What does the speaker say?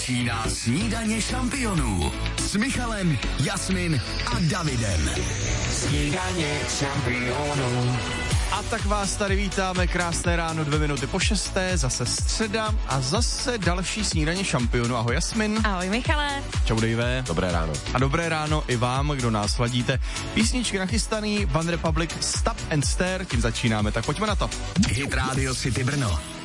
Začíná Snídaně šampionů s Michalem, Jasmin a Davidem. Snídaně šampionů. A tak vás tady vítáme, krásné ráno, 2:02, zase středa a zase další Snídaně šampionů. Ahoj Jasmin. Ahoj Michale. Čau Dave. Dobré ráno. A dobré ráno i vám, kdo nás ladíte. Písničky nachystaný, One Republic, Stop and Stare, tím začínáme, tak pojďme na to. Hit Radio City Brno.